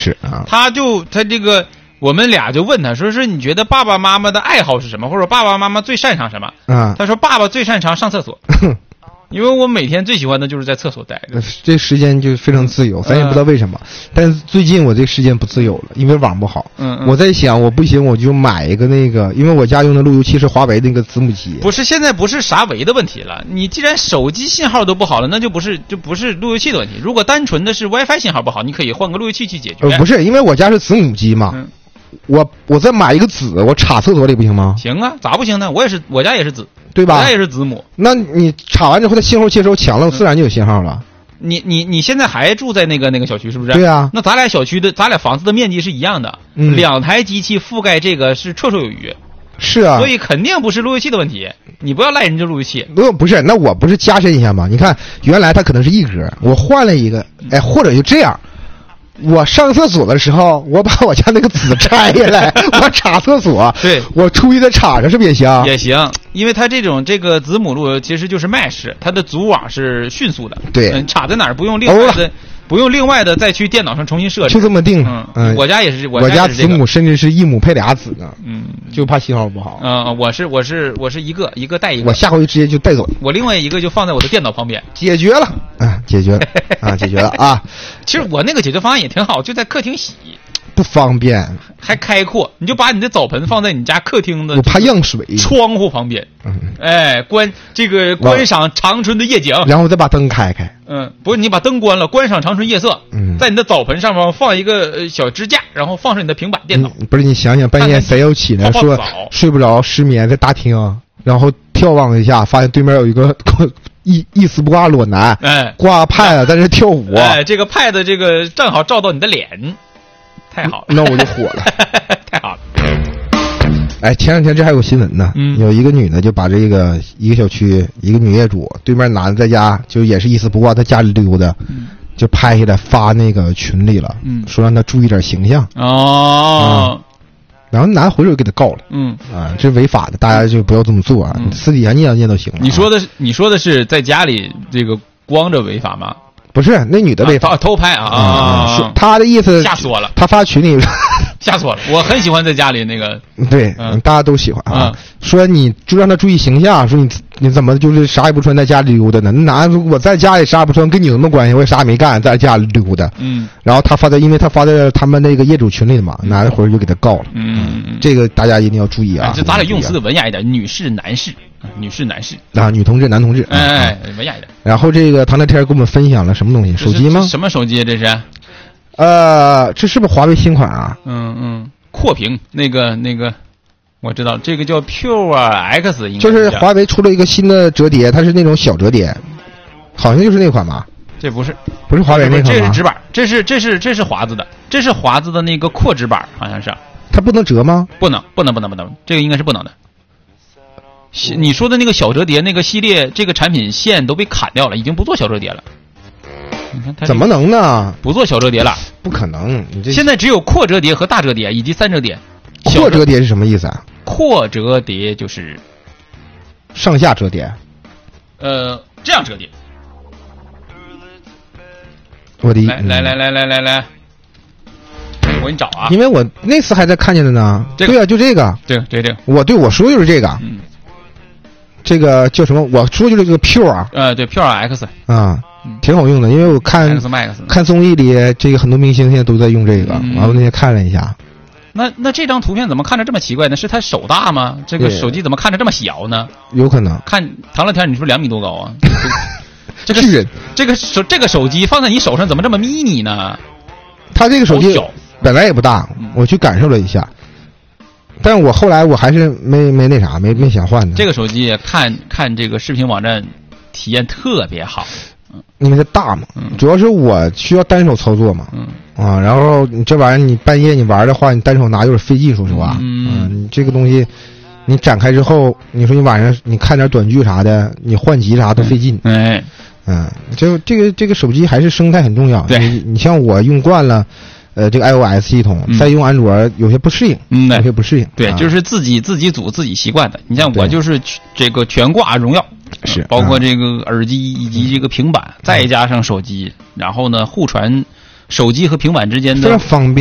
是啊， 他这个。我们俩就问他说是你觉得爸爸妈妈的爱好是什么，或者爸爸妈妈最擅长什么？他说爸爸最擅长上厕所，因为我每天最喜欢的就是在厕所待着， 这时间就非常自由，咱也不知道为什么。但是最近我这时间不自由了，因为网不好。我在想，我不行我就买一个那个，因为我家用的路由器是华为那个子母机。 不是，现在不是啥维的问题了，你既然手机信号都不好了，那就不是路由器的问题。如果单纯的是 WiFi 信号不好，你可以换个路由器去解决。 不是，因为我家是子母机嘛。我再买一个子，我插厕所里不行吗？ 行啊，咋不行呢？我家也是子， 对吧？ 我家也是子母。 那你插完之后，它信号接收强了，自然就有信号了。 你现在还住在那个小区是不是？ 对啊。 那咱俩房子的面积是一样的，2台机器覆盖这个是绰绰有余。 是啊。 所以肯定不是路由器的问题，你不要赖人家路由器。 不是，那我不是加深一下吗？你看，原来它可能是1格，我换了一个，或者就这样。我上厕所的时候，我把我家那个子拆下来，我插厕所。 对， 我出去再插上，是不是也行？ 也行，因为它这个子母路由其实就是 mesh， 它的组网是迅速的。 对， 插在哪儿不用另外的再去电脑上重新设置， 就这么定。 我家也是， 我家子母甚至是一母配俩子呢。就怕信号不好。 我是一个带一个。 我下回直接就带走。 我另外一个就放在我的电脑旁边。 解决了，解决了啊，解决了啊。 其实我那个解决方案也挺好，就在客厅洗。 不方便， 还开阔，你就把你的澡盆放在你家客厅的， 我怕漾水， 窗户旁边，观赏长春的夜景， 然后再把灯开开， 不是你把灯关了，观赏长春夜色，在你的澡盆上方放一个小支架，然后放上你的平板电脑， 不是你想想半夜谁要起来说睡不着失眠在大厅，然后眺望一下，发现对面有一个一丝不挂裸男，挂pad在这跳舞， 这个pad这个正好照到你的脸。太好了， 那我就火了， 太好了。 前两天这还有新闻呢，有一个女的就把这个一个小区一个女业主对面男的在家就也是一丝不挂，在家里溜达，就拍下来发那个群里了，说让他注意点形象。然后男的回头给他告了，这违法的，大家就不要这么做啊，私底下念都行了。 你说的是在家里这个光着违法吗？ 不是，那女的违法， 偷拍啊！ 他的意思吓死我了， 他发群里吓死我了。我很喜欢在家里那个， 对，大家都喜欢啊。说你就让他注意形象，说你怎么就是啥也不穿在家里溜达呢？那我在家里啥也不穿，跟你有什么关系？我也啥也没干，在家里溜达。然后因为他发在他们那个业主群里的嘛，男的回头就给他告了。这个大家一定要注意啊！ 就咱俩用词的文雅一点，女士、男士啊，女同志、男同志， 文雅一点。然后这个唐大天给我们分享了什么东西？手机吗？ 什么手机？这是？ 这是不是华为新款啊？ 阔屏那个，我知道这个叫 Pure X， 应该就是华为出了一个新的折叠，它是那种小折叠，好像就是那款吧？ 这不是华为那款吗？ 这是直板，这是华子的，这是华子的那个扩直板，好像是。 它不能折吗？不能， 这个应该是不能的。你说的那个小折叠那个系列，这个产品线都被砍掉了，已经不做小折叠了。你看它怎么能呢？ 不做小折叠了？ 不可能！ 现在只有扩折叠和大折叠以及3折叠。 扩折叠是什么意思啊？ 扩折叠就是上下折叠。 这样折叠。 我的来，我给你找啊！ 因为我那次还在看见的呢。对啊，就这个。 对。 我说就是这个。这个叫什么？我说就是这个 Pure。 对 Pure X。 挺好用的，因为我看综艺里这个很多明星现在都在用这个，然后那天看了一下。 那这张图片怎么看着这么奇怪呢？是他手大吗？这个手机怎么看着这么小呢？ 有可能。 看唐乐天，你是不是2米多高啊？这个手机放在你手上怎么这么 mini 呢？ 他这个手机本来也不大，我去感受了一下，但是我后来我还是没那啥，没想换的。 这个手机看这个视频网站体验特别好， 因为它大嘛，主要是我需要单手操作嘛，然后你这玩意儿你半夜你玩的话，你单手拿有点费劲，说实话，你这个东西你展开之后，你说你晚上你看点短剧啥的，你换机啥都费劲，就这个手机还是生态很重要。 对， 你像我用惯了，这个 iOS 系统，再用安卓有些不适应，有些不适应。 对，就是自己组自己习惯的。你像我就是这个全挂荣耀， 是包括这个耳机以及这个平板，再加上手机，然后呢互传手机和平板之间的非常方便。